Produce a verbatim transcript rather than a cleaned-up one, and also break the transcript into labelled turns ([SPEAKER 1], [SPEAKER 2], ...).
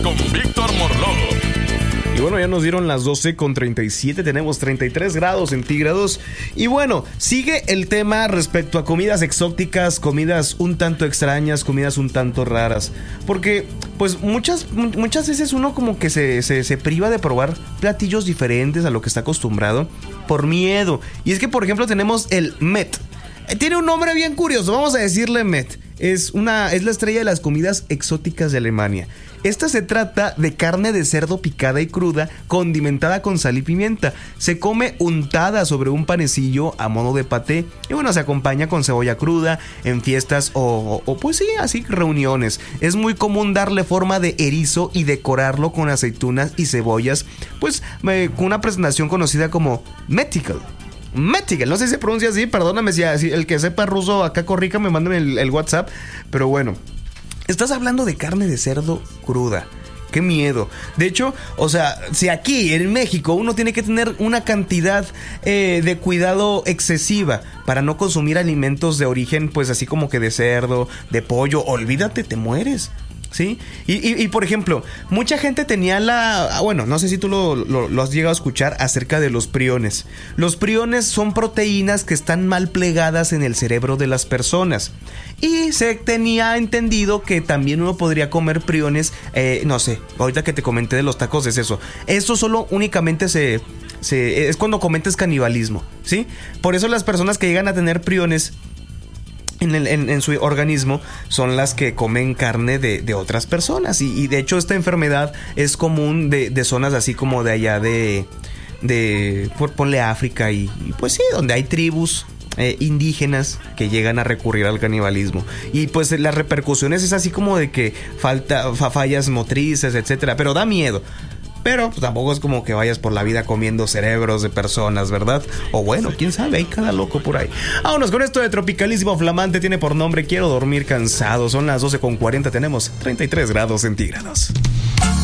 [SPEAKER 1] con Víctor Morló.
[SPEAKER 2] Y bueno, ya nos dieron las doce con treinta y siete, tenemos treinta y tres grados centígrados. Y bueno, sigue el tema respecto a comidas exóticas, comidas un tanto extrañas, comidas un tanto raras. Porque pues muchas, muchas veces uno como que se, se, se priva de probar platillos diferentes a lo que está acostumbrado por miedo. Y es que por ejemplo tenemos el Met. Tiene un nombre bien curioso, vamos a decirle Met. Es, una, es la estrella de las comidas exóticas de Alemania. Esta se trata de carne de cerdo picada y cruda, condimentada con sal y pimienta. Se come untada sobre un panecillo a modo de paté. Y bueno, se acompaña con cebolla cruda en fiestas o, o, o pues sí, así reuniones. Es muy común darle forma de erizo y decorarlo con aceitunas y cebollas, pues eh, con una presentación conocida como Metical. Metical, no sé si se pronuncia así, perdóname si, si el que sepa ruso acá corrija, me manden el, el WhatsApp. Pero bueno, estás hablando de carne de cerdo cruda. Qué miedo. De hecho, o sea, si aquí en México uno tiene que tener una cantidad eh, de cuidado excesiva para no consumir alimentos de origen, pues así como que de cerdo, de pollo, olvídate, te mueres. ¿Sí? Y, y, y por ejemplo, mucha gente tenía la... Bueno, no sé si tú lo, lo, lo has llegado a escuchar acerca de los priones. Los priones son proteínas que están mal plegadas en el cerebro de las personas. Y se tenía entendido que también uno podría comer priones, eh, no sé, ahorita que te comenté de los tacos de seso. Eso solo únicamente se, se... es cuando cometes canibalismo, ¿sí? Por eso las personas que llegan a tener priones En, el, en, en su organismo son las que comen carne de, de otras personas. Y, y de hecho esta enfermedad es común de, de zonas así como de allá de, de por, ponle África y, y pues sí, donde hay tribus eh, indígenas que llegan a recurrir al canibalismo. Y pues las repercusiones es así como de que falta fa, fallas motrices, etcétera. Pero da miedo. Pero pues, tampoco es como que vayas por la vida comiendo cerebros de personas, ¿verdad? O bueno, quién sabe, hay cada loco por ahí. Vámonos con esto de Tropicalísimo Flamante. Tiene por nombre Quiero dormir cansado. Son las doce con cuarenta, tenemos treinta y tres grados centígrados.